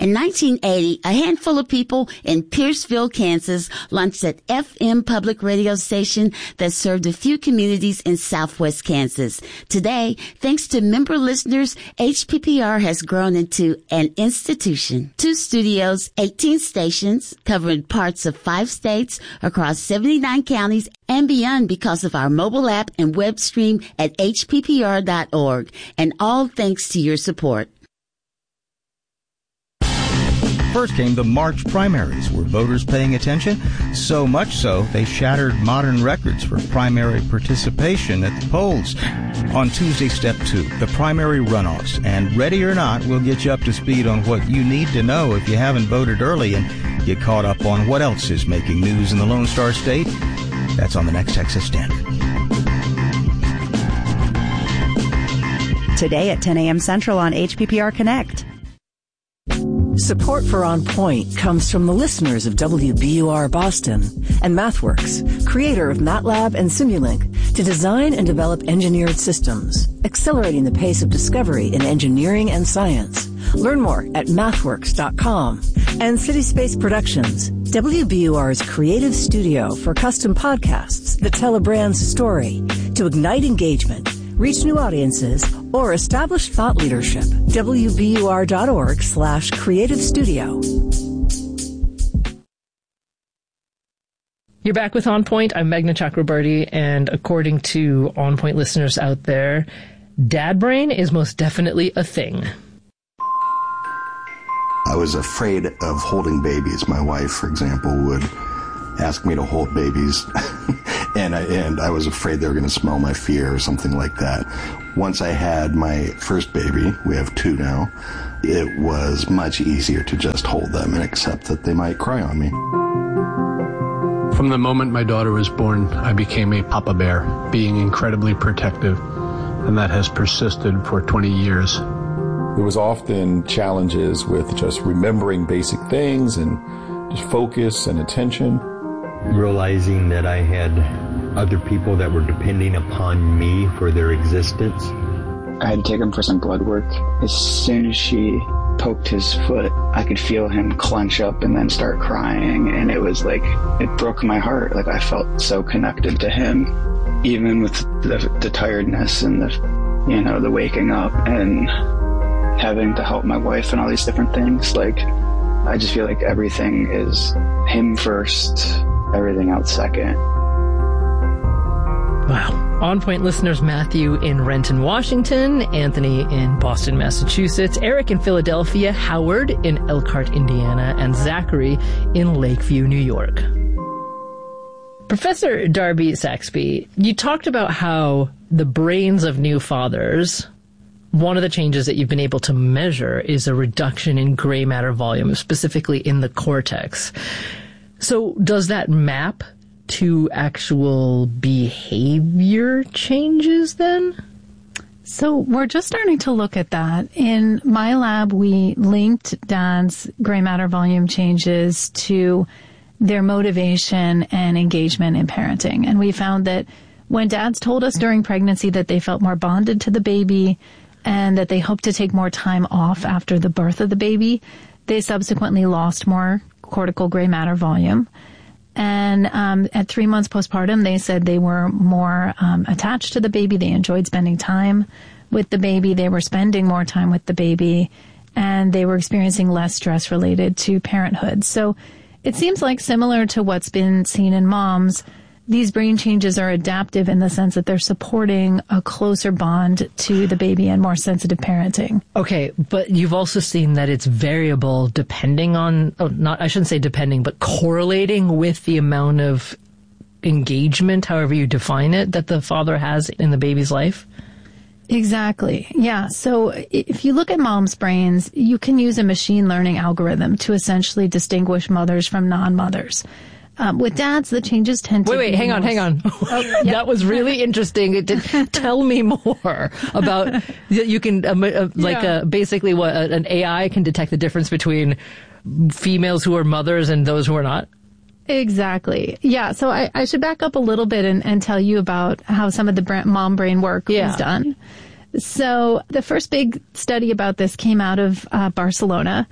In 1980, a handful of people in Pierceville, Kansas, launched an FM public radio station that served a few communities in southwest Kansas. Today, thanks to member listeners, HPPR has grown into an institution. 2 studios, 18 stations, covering parts of 5 states across 79 counties and beyond because of our mobile app and web stream at hppr.org. And all thanks to your support. First came the March primaries. Were voters paying attention? So much so, they shattered modern records for primary participation at the polls. On Tuesday, Step 2, the primary runoffs. And Ready or Not will get you up to speed on what you need to know if you haven't voted early and get caught up on what else is making news in the Lone Star State. That's on the next Texas Standard. Today at 10 a.m. Central on HPPR Connect. Support for On Point comes from the listeners of WBUR Boston and MathWorks, creator of MATLAB and Simulink, to design and develop engineered systems, accelerating the pace of discovery in engineering and science. Learn more at mathworks.com. And City Space Productions, WBUR's creative studio for custom podcasts that tell a brand's story to ignite engagement, reach new audiences, or establish thought leadership. WBUR.org/creative studio. You're back with On Point. I'm Meghna Chakrabarty, and according to On Point listeners out there, dad brain is most definitely a thing. I was afraid of holding babies. My wife, for example, would ask me to hold babies, and I was afraid they were going to smell my fear or something like that. Once I had my first baby, we have 2 now, it was much easier to just hold them and accept that they might cry on me. From the moment my daughter was born, I became a papa bear, being incredibly protective, and that has persisted for 20 years. There was often challenges with just remembering basic things and just focus and attention. Realizing that I had other people that were depending upon me for their existence. I had to take him for some blood work. As soon as she poked his foot, I could feel him clench up and then start crying, and it was like, it broke my heart. Like, I felt so connected to him, even with the tiredness and the waking up and having to help my wife and all these different things. Like, I just feel like everything is him first, everything else second. Wow. On Point listeners, Matthew in Renton, Washington, Anthony in Boston, Massachusetts, Eric in Philadelphia, Howard in Elkhart, Indiana, and Zachary in Lakeview, New York. Professor Darby Saxby, you talked about how the brains of new fathers, one of the changes that you've been able to measure is a reduction in gray matter volume, specifically in the cortex. So does that map to actual behavior changes then? So we're just starting to look at that. In my lab, we linked dad's gray matter volume changes to their motivation and engagement in parenting. And we found that when dads told us during pregnancy that they felt more bonded to the baby and that they hoped to take more time off after the birth of the baby, they subsequently lost more cortical gray matter volume. And at 3 months postpartum, they said they were more attached to the baby. They enjoyed spending time with the baby. They were spending more time with the baby, and they were experiencing less stress related to parenthood. So it seems like similar to what's been seen in moms, these brain changes are adaptive in the sense that they're supporting a closer bond to the baby and more sensitive parenting. Okay, but you've also seen that it's variable depending on, I shouldn't say depending, but correlating with the amount of engagement, however you define it, that the father has in the baby's life? Exactly. Yeah. So if you look at moms' brains, you can use a machine learning algorithm to essentially distinguish mothers from non-mothers. With dads, the changes tend to Wait, hang on. Oh, yeah. That was really interesting. Tell me more about, you can, basically what an AI can detect the difference between females who are mothers and those who are not? Exactly. Yeah. So I should back up a little bit and tell you about how some of the mom brain work was done. So the first big study about this came out of Barcelona.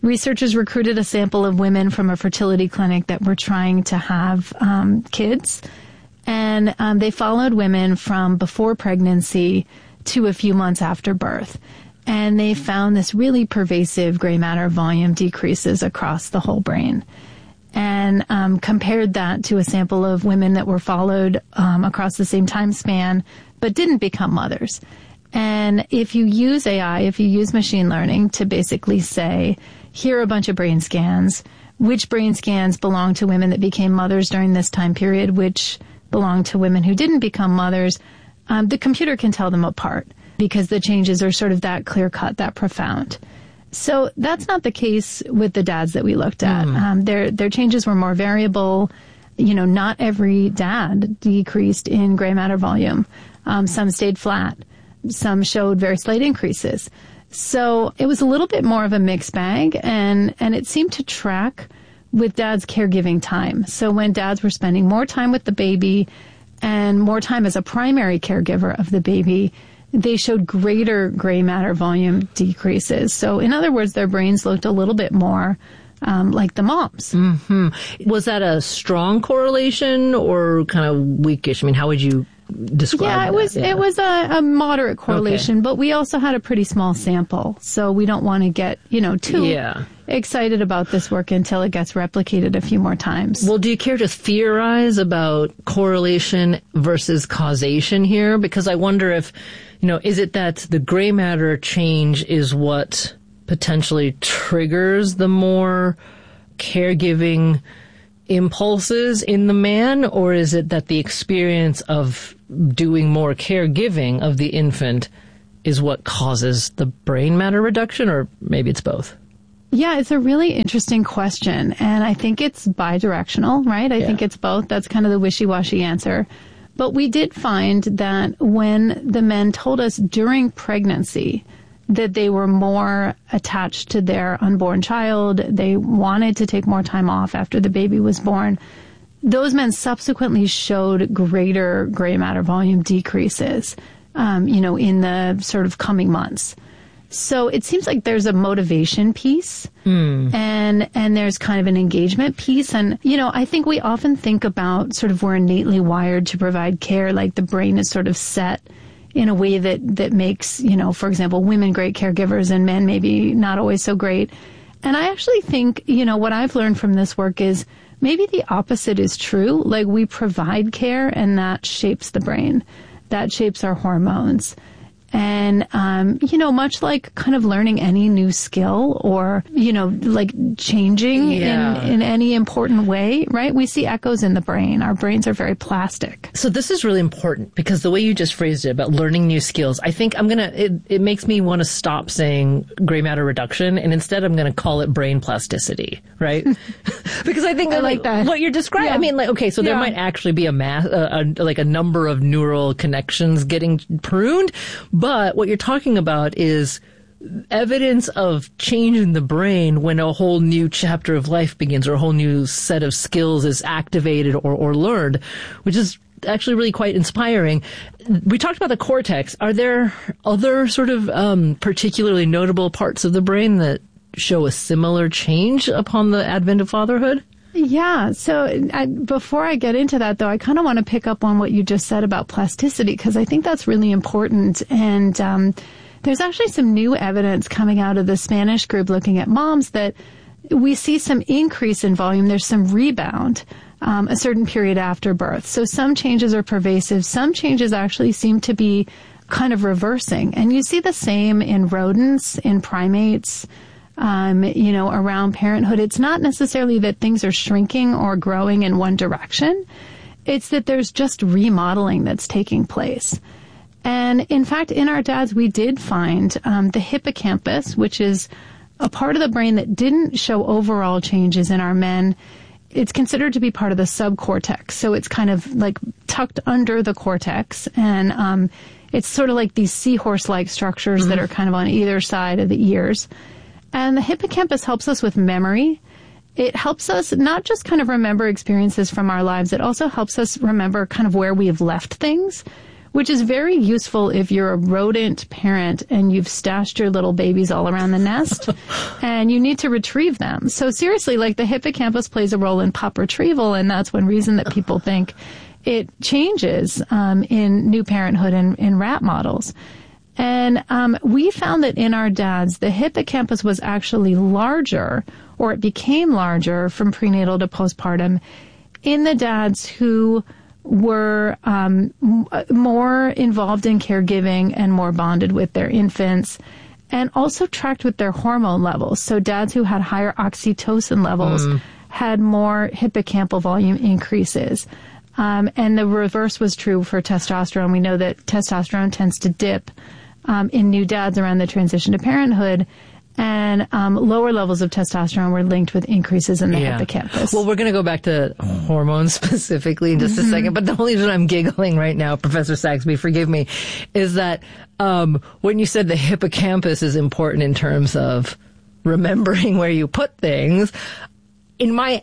researchers recruited a sample of women from a fertility clinic that were trying to have kids. And they followed women from before pregnancy to a few months after birth. And they found this really pervasive gray matter volume decreases across the whole brain. And compared that to a sample of women that were followed across the same time span, but didn't become mothers. And if you use AI, if you use machine learning to basically say, here are a bunch of brain scans, which brain scans belong to women that became mothers during this time period, which belong to women who didn't become mothers, the computer can tell them apart because the changes are sort of that clear-cut, that profound. So that's not the case with the dads that we looked at. Their changes were more variable. You know, not every dad decreased in gray matter volume. Some stayed flat. Some showed very slight increases. So it was a little bit more of a mixed bag, and it seemed to track with dad's caregiving time. So when dads were spending more time with the baby and more time as a primary caregiver of the baby, they showed greater gray matter volume decreases. So in other words, their brains looked a little bit more like the moms. Mm-hmm. Was that a strong correlation or kind of weakish? I mean, how would you describe that? It was a moderate correlation, but we also had a pretty small sample. So we don't want to get, too excited about this work until it gets replicated a few more times. Well, do you care to theorize about correlation versus causation here? Because I wonder if, is it that the gray matter change is what potentially triggers the more caregiving impulses in the man, or is it that the experience of doing more caregiving of the infant is what causes the brain matter reduction, or maybe it's both? Yeah, it's a really interesting question, and I think it's bidirectional, right? I think it's both. That's kind of the wishy-washy answer. But we did find that when the men told us during pregnancy that they were more attached to their unborn child, they wanted to take more time off after the baby was born, those men subsequently showed greater gray matter volume decreases, in the sort of coming months. So it seems like there's a motivation piece and there's kind of an engagement piece. And, I think we often think about sort of we're innately wired to provide care, like the brain is sort of set in a way that makes, for example, women great caregivers and men maybe not always so great. And I actually think, what I've learned from this work is maybe the opposite is true. Like we provide care and that shapes the brain. That shapes our hormones. And, much like kind of learning any new skill or, like changing in any important way, right? We see echoes in the brain. Our brains are very plastic. So this is really important because the way you just phrased it about learning new skills, I think it makes me want to stop saying gray matter reduction and instead I'm going to call it brain plasticity, right? Because I think I like that. What you're describing, I mean, there might actually be a number of neural connections getting pruned. But what you're talking about is evidence of change in the brain when a whole new chapter of life begins or a whole new set of skills is activated or learned, which is actually really quite inspiring. We talked about the cortex. Are there other sort of particularly notable parts of the brain that show a similar change upon the advent of fatherhood? Yeah. So before I get into that, though, I kind of want to pick up on what you just said about plasticity, because I think that's really important. And there's actually some new evidence coming out of the Spanish group looking at moms that we see some increase in volume. There's some rebound a certain period after birth. So some changes are pervasive. Some changes actually seem to be kind of reversing. And you see the same in rodents, in primates, around parenthood. It's not necessarily that things are shrinking or growing in one direction. It's that there's just remodeling that's taking place. And in fact, in our dads, we did find the hippocampus, which is a part of the brain that didn't show overall changes in our men. It's considered to be part of the subcortex. So it's kind of like tucked under the cortex. And it's sort of like these seahorse-like structures that are kind of on either side of the ears. And the hippocampus helps us with memory. It helps us not just kind of remember experiences from our lives. It also helps us remember kind of where we have left things. which is very useful if you're a rodent parent and you've stashed your little babies all around the nest and you need to retrieve them. So seriously, like the hippocampus plays a role in pup retrieval, and that's one reason that people think it changes in new parenthood and in rat models. And we found that in our dads, the hippocampus was actually larger, or it became larger from prenatal to postpartum, in the dads who were more involved in caregiving and more bonded with their infants, and also tracked with their hormone levels. So dads who had higher oxytocin levels had more hippocampal volume increases. And the reverse was true for testosterone. We know that testosterone tends to dip in new dads around the transition to parenthood, and lower levels of testosterone were linked with increases in the hippocampus. Well, we're going to go back to hormones specifically in just a second, but the only reason I'm giggling right now, Professor Saxby, forgive me, is that when you said the hippocampus is important in terms of remembering where you put things, in my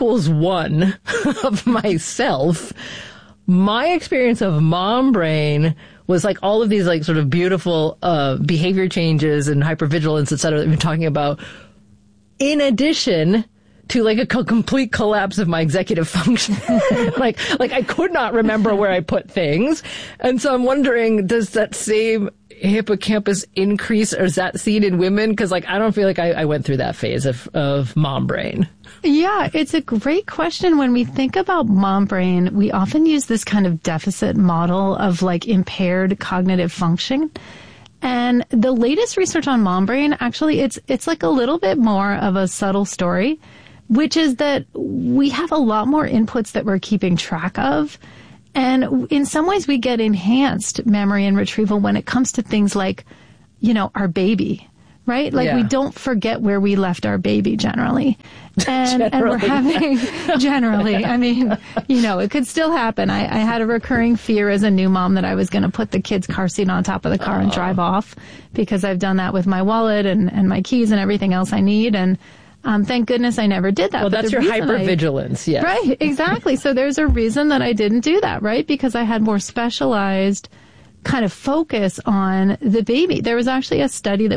N=1 of myself, my experience of mom brain was like all of these like sort of beautiful behavior changes and hypervigilance, et cetera, that we've been talking about, in addition to like a complete collapse of my executive function. like I could not remember where I put things. And so I'm wondering, does that same hippocampus increase, or is that seen in women? Because like I don't feel like I went through that phase of mom brain. Yeah, it's a great question. When we think about mom brain, we often use this kind of deficit model of like impaired cognitive function. And the latest research on mom brain, actually, it's like a little bit more of a subtle story, which is that we have a lot more inputs that we're keeping track of. And in some ways, we get enhanced memory and retrieval when it comes to things like, you know, our baby, right? Like we don't forget where we left our baby generally. And we're having, generally, I mean, you know, it could still happen. I had a recurring fear as a new mom that I was going to put the kid's car seat on top of the car and drive off, because I've done that with my wallet and my keys and everything else I need. And thank goodness I never did that. Well, that's your hypervigilance, yes. Right, exactly. So there's a reason that I didn't do that, right? Because I had more specialized kind of focus on the baby. There was actually a study that